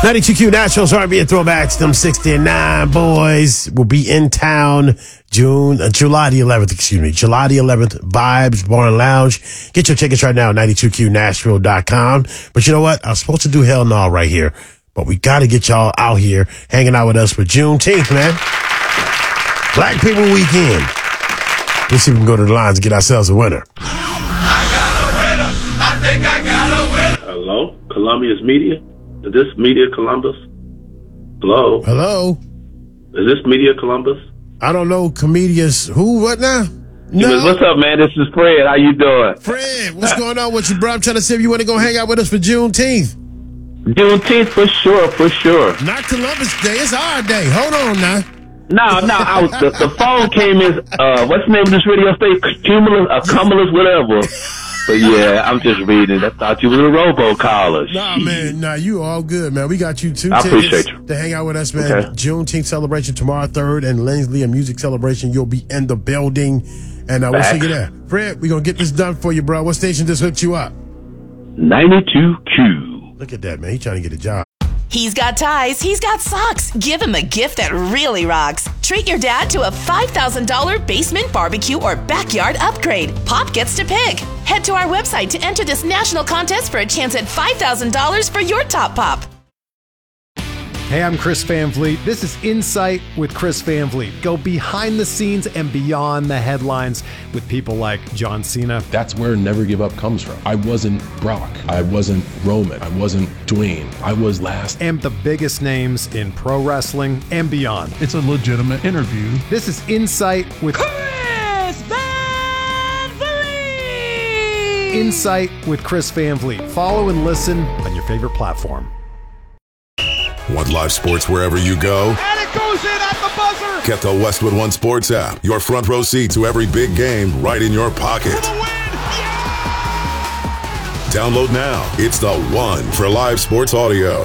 92Q Nationals R&B and Throwbacks. Them 69 boys will be in town July the 11th. July the 11th. Vibes Bar and Lounge. Get your tickets right now at 92QNashville.com. But you know what? I was supposed to do Hell No right here, but we got to get y'all out here hanging out with us for Juneteenth, man. Black People Weekend. Let's see if we can go to the lines and get ourselves a winner. I got a winner. I think I got a winner. Hello? Columbia's Media? Is this Media Columbus? Hello? Hello? Is this Media Columbus? I don't know. Comedians. Who? What now? No. What's up, man? This is Fred. How you doing? Fred, what's going on with you, bro? I'm trying to see if you want to go hang out with us for Juneteenth. Juneteenth, for sure. Not Columbus Day. It's our day. Hold on now. No. The phone came in. What's the name of this radio station? Cumulus, whatever. But yeah, I'm just reading. I thought you was a robo-caller. Nah, man. Nah, you all good, man. We got you 2 I tickets appreciate you. to hang out with us, man. Okay. Juneteenth celebration tomorrow, 3rd, and Lindsley, a music celebration. You'll be in the building, and we'll see you there. Fred, we're going to get this done for you, bro. What station just hooked you up? 92Q. Look at that, man. He's trying to get a job. He's got ties, he's got socks. Give him a gift that really rocks. Treat your dad to a $5,000 basement barbecue or backyard upgrade. Pop gets to pick. Head to our website to enter this national contest for a chance at $5,000 for your top pop. Hey, I'm Chris Van Vliet. This is Insight with Chris Van Vliet. Go behind the scenes and beyond the headlines with people like John Cena. That's where Never Give Up comes from. I wasn't Brock. I wasn't Roman. I wasn't Dwayne. I was last. And the biggest names in pro wrestling and beyond. It's a legitimate interview. This is Insight with Chris Van Vliet. Insight with Chris Van Vliet. Follow and listen on your favorite platform. Want live sports wherever you go? And it goes in at the buzzer. Get the Westwood One Sports app. Your front row seat to every big game right in your pocket. For the win. Yeah! Download now. It's the one for live sports audio.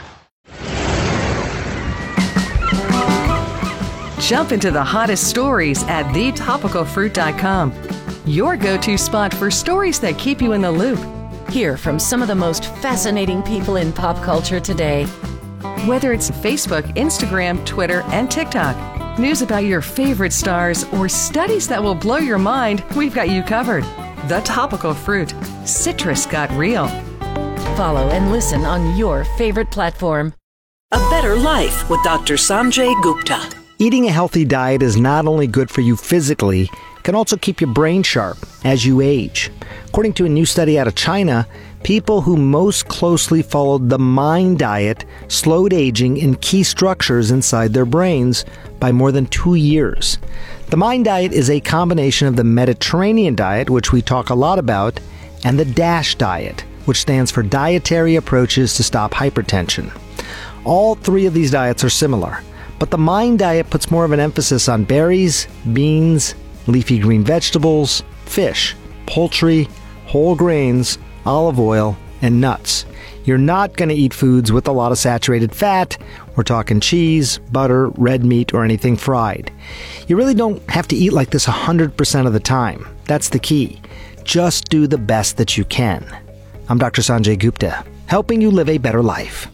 Jump into the hottest stories at thetopicalfruit.com. Your go-to spot for stories that keep you in the loop. Hear from some of the most fascinating people in pop culture today. Whether it's Facebook, Instagram, Twitter, and TikTok, news about your favorite stars, or studies that will blow your mind, we've got you covered. The Topical Fruit. Citrus got real. Follow and listen on your favorite platform. A Better Life with Dr. Sanjay Gupta. Eating a healthy diet is not only good for you physically, it can also keep your brain sharp as you age. According to a new study out of China, people who most closely followed the MIND diet slowed aging in key structures inside their brains by more than 2 years. The MIND diet is a combination of the Mediterranean diet, which we talk a lot about, and the DASH diet, which stands for Dietary Approaches to Stop Hypertension. All 3 of these diets are similar, but the MIND diet puts more of an emphasis on berries, beans, leafy green vegetables, fish, poultry, whole grains, olive oil, and nuts. You're not going to eat foods with a lot of saturated fat. We're talking cheese, butter, red meat, or anything fried. You really don't have to eat like this 100% of the time. That's the key. Just do the best that you can. I'm Dr. Sanjay Gupta, helping you live a better life.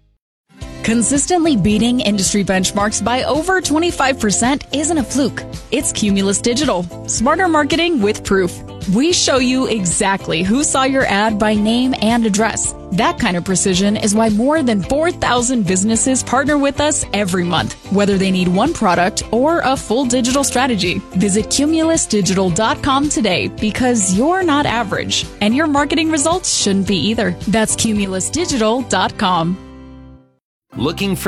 Consistently beating industry benchmarks by over 25% isn't a fluke. It's Cumulus Digital. Smarter marketing with proof. We show you exactly who saw your ad by name and address. That kind of precision is why more than 4,000 businesses partner with us every month, whether they need one product or a full digital strategy. Visit cumulusdigital.com today because you're not average, and your marketing results shouldn't be either. That's cumulusdigital.com. Looking for